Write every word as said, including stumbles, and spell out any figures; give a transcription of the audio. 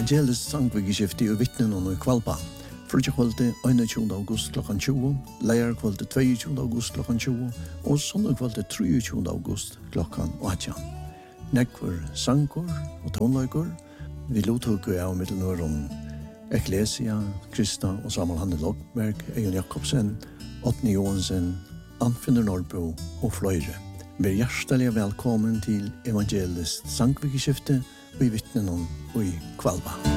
Evangelisk sangvigeskifte i vittnen og i Kvalba. Frutje kvalde einogtjúgunda august klokkan tjúgu, leir kvalde tveiogtjúgunda august klokkan tjúgu, og sondag kvalde treogtjúgunda august klokkan átjan. Nekvar sangur og tónleikur, vi lottoku av Middelnøren, Ecclesia, Krista og Samuel Hanne Lokberg, Eion Jakobsen, Otni Johansen, Anfinner Norrbo og fløyre. Vær hjertelig velkommen til Evangelisk sangvigeskifte og i vittnen og i Kvalba.